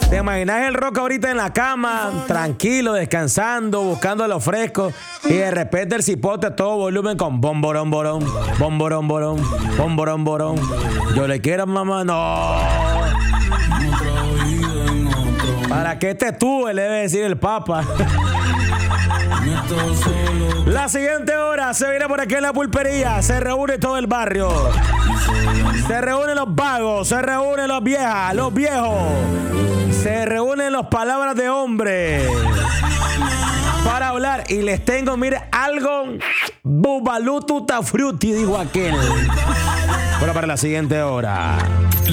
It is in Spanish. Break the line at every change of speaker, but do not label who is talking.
¿Te imaginas el Rock ahorita en la cama, tranquilo, descansando, buscando lo fresco, y de repente el cipote a todo volumen con bomborón, borón, bomborón, borón, bomborón, borón? Yo le quiero, mamá, no. ¿Para qué te tuve? Le debe decir el Papa. La siguiente hora se viene por aquí en la pulpería. Se reúne todo el barrio. Se reúnen los vagos. Se reúnen las viejas, los viejos. Se reúnen las palabras de hombre para hablar. Y les tengo, mire, algo bubalú tuta frutti, dijo aquel. Bueno, para la siguiente hora.